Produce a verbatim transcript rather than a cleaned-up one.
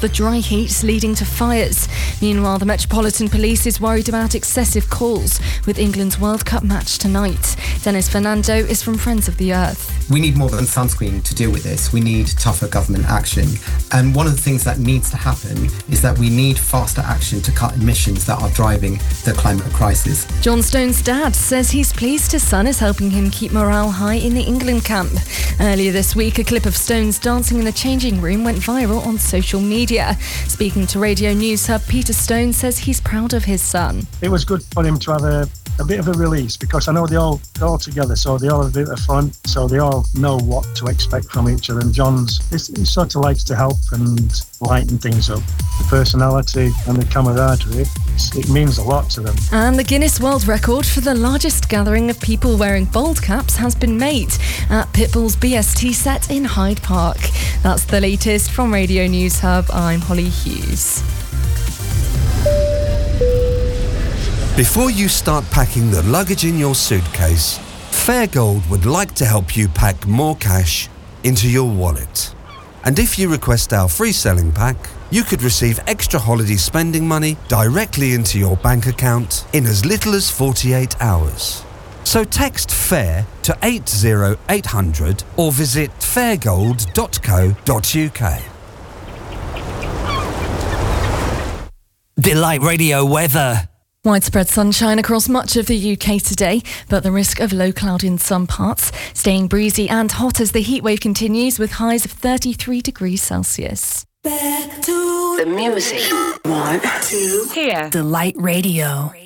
the dry heat leading to fires. Meanwhile, the Metropolitan Police is worried about excessive calls with England's World Cup match tonight. Dennis Fernando is from Friends of the Earth. We need more than sunscreen to deal with this. We need tougher government action. And one of the things that needs to happen is that we need faster action to cut emissions that are driving the climate crisis. John Stones' dad says he's pleased his son is helping him keep morale high in the England camp. Earlier this week, a clip of Stones dancing in the changing room went viral on social media. Speaking to Radio News Hub, Peter Stone says he's proud of his son. It was good for him to have a a bit of a release, because I know they all they're all together, so they all have a bit of fun, so they all know what to expect from each other. And John's he sort of likes to help and lighten things up. The personality and the camaraderie, it means a lot to them. And the Guinness World Record for the largest gathering of people wearing bald caps has been made at Pitbull's B S T set in Hyde Park. That's the latest from Radio News Hub. I'm Holly Hughes. Before you start packing the luggage in your suitcase, Fairgold would like to help you pack more cash into your wallet. And if you request our free selling pack, you could receive extra holiday spending money directly into your bank account in as little as forty-eight hours. So text FAIR to eight zero eight hundred or visit fairgold dot co dot uk. Delight Radio weather. Widespread sunshine across much of the U K today, but the risk of low cloud in some parts. Staying breezy and hot as the heatwave continues with highs of thirty-three degrees Celsius. Back to the music. Want to hear Delight Radio.